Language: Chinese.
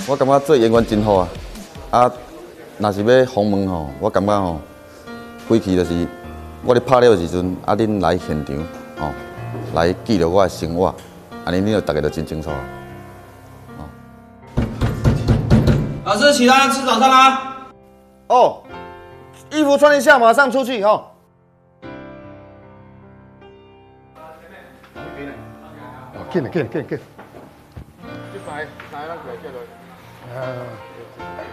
我感觉做演员真好啊！啊，若是要访问吼，我感觉吼，规矩就是我咧拍了的时阵，啊，恁来现场吼，来记录我的生活，安尼恁就大家就真清楚。 老师，起来吃早餐啦！ 哦，衣服穿一下，马上出去哈。哦，紧了。这排咱过来叫落。